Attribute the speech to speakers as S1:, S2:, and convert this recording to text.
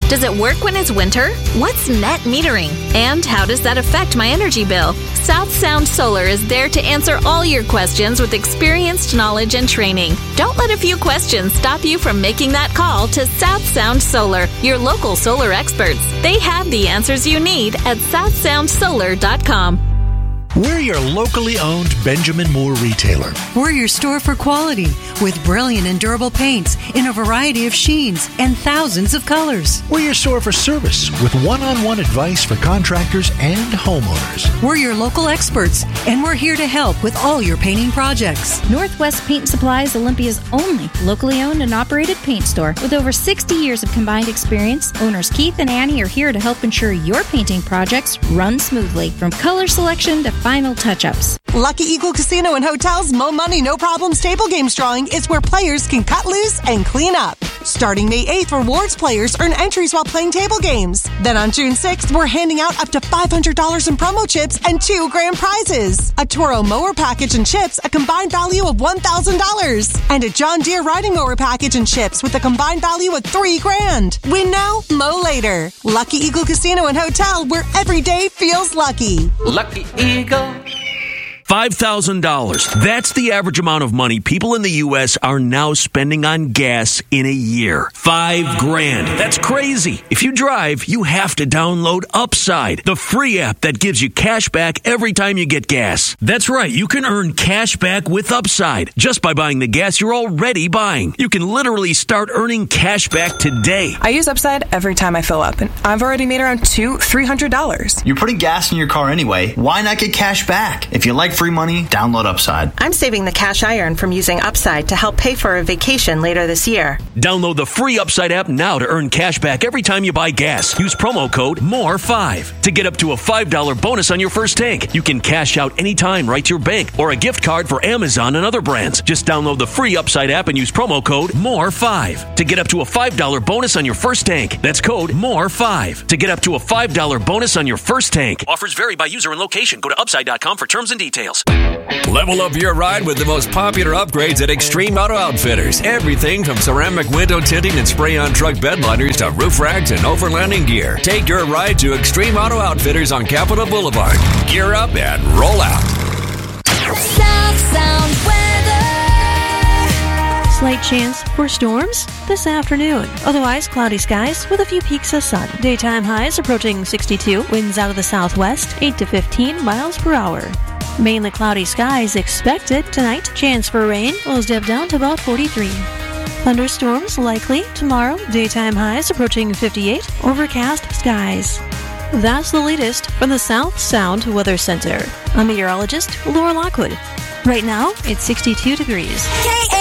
S1: Does it work when it's winter? What's net metering? And how does that affect my energy bill? South Sound Solar is there to answer all your questions with experienced knowledge and training. Don't let a few questions stop you from making that call to South Sound Solar, your local solar experts. They have the answers you need at southsoundsolar.com.
S2: We're your locally owned Benjamin Moore retailer.
S3: We're your store for quality with brilliant and durable paints in a variety of sheens and thousands of colors.
S2: We're your store for service with one-on-one advice for contractors and homeowners.
S3: We're your local experts, and we're here to help with all your painting projects.
S4: Northwest Paint Supply is Olympia's only locally owned and operated paint store. With over 60 years of combined experience, owners Keith and Annie are here to help ensure your painting projects run smoothly, from color selection to final touch-ups.
S5: Lucky Eagle Casino and Hotels Mo Money No Problems Table Games Drawing is where players can cut loose and clean up. Starting May 8th, rewards players earn entries while playing table games. Then on June 6th, we're handing out up to $500 in promo chips and 2 grand prizes. A Toro mower package and chips, a combined value of $1,000. And a John Deere riding mower package and chips with a combined value of $3 grand. Win now, mow later. Lucky Eagle Casino and Hotel, where every day feels lucky.
S6: Lucky Eagle.
S7: $5,000. That's the average amount of money people in the U.S. are now spending on gas in a year. $5 grand. That's crazy. If you drive, you have to download Upside, the free app that gives you cash back every time you get gas. That's right. You can earn cash back with Upside just by buying the gas you're already buying. You can literally start earning cash back today.
S8: I use Upside every time I fill up, and I've already made around $200-$300.
S9: You're putting gas in your car anyway. Why not get cash back? If you like free money, download Upside.
S10: I'm saving the cash I earn from using Upside to help pay for a vacation later this year.
S7: Download the free Upside app now to earn cash back every time you buy gas. Use promo code MORE5 to get up to a $5 bonus on your first tank. You can cash out anytime right to your bank or a gift card for Amazon and other brands. Just download the free Upside app and use promo code MORE5 to get up to a $5 bonus on your first tank. That's code MORE5 to get up to a $5 bonus on your first tank. Offers vary by user and location. Go to upside.com for terms and details.
S11: Level up your ride with the most popular upgrades at Extreme Auto Outfitters. Everything from ceramic window tinting and spray-on truck bed liners to roof racks and overlanding gear. Take your ride to Extreme Auto Outfitters on Capitol Boulevard. Gear up and roll out.
S12: South Sound weather.
S13: Slight chance for storms this afternoon. Otherwise, cloudy skies with a few peaks of sun. Daytime highs approaching 62. Winds out of the southwest, 8 to 15 miles per hour. Mainly cloudy skies expected tonight. Chance for rain will dip down to about 43. Thunderstorms likely tomorrow. Daytime highs approaching 58. Overcast skies. That's the latest from the South Sound Weather Center. I'm meteorologist Laura Lockwood. Right now, it's 62 degrees.